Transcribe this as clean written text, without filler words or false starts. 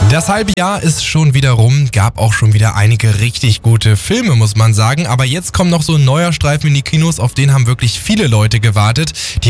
Das halbe Jahr ist schon wieder rum, gab auch schon wieder einige richtig gute Filme, muss man sagen. Aber jetzt kommt noch so ein neuer Streifen in die Kinos, auf den haben wirklich viele Leute gewartet. Die